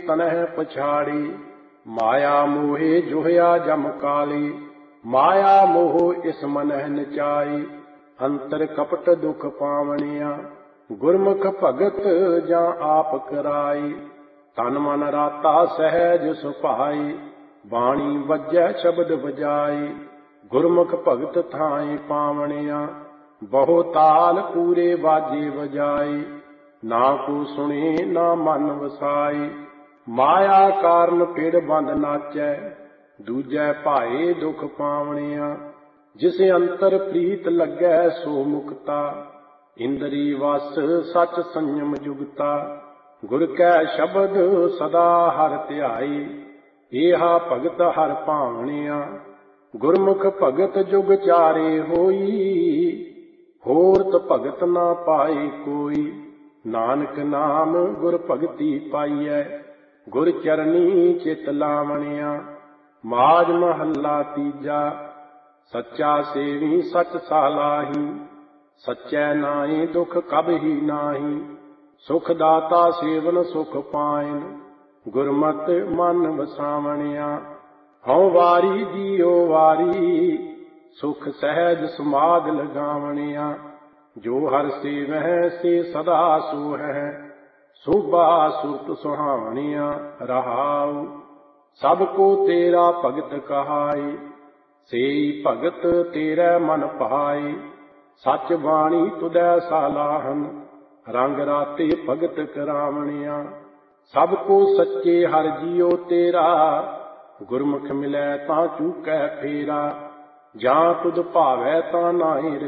तनह पछाड़ी। माया मोहे जोहया जम काली। माया मोह इस मनह नचाई। अंतर कपट दुख पावनिया। गुरमुख भगत जा आप कराई। तन मन राता सहज सुभाई। बाणी वजै शब्द बजाई। गुरमुख भगत थाई पावनिया। बहु ताल पूरे बाजे बजाई। ना को सुने ना मन वसाई। माया कारण पेड़ बंद नाचै। दूजै भाए दुख पावनिया। जिसे अंतर प्रीत लगै सो मुक्ता। इंद्री वस सच संयम जुगता। गुर कै शब्द सदा हर ध्याई। एहा भगत हर भावनिया। गुरमुख भगत जुग चारे होई। होरत भगत ना पाई कोई। नानक नाम गुर भगति पाईਐ। गुर चरनी चित लावनिया। माज महला तीजा। सच्चा सेवी सच सालाही। सच्चै नाई दुख कबहि नाही। सुख दाता सेवन सुख पाइन। गुरमत मन वसावनिया। हਉ वारी जियो वारी। सुख सहज समाध लगावनिया। जो हर सेवह से सदा सोहै। शोभा सुरत सुहावनिया। रहाउ सब को तेरा भगत कहाई। सेई भगत तेरे मन भाई। सच बाणी तुदै सालाहन। रंग राते भगत करावनिया। सब को सच्चे हर जियो तेरा। गुरमुख मिलै तां चूकै फेरा। ਜਾਂ ਤੁਧ ਭਾਵੈ ਤਾਂ ਨਾਹੀ